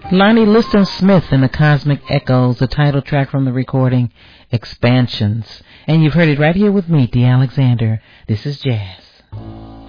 Lonnie Liston Smith and the Cosmic Echoes, the title track from the recording Expansions. And you've heard it right here with me, D. Alexander. This is Jazz.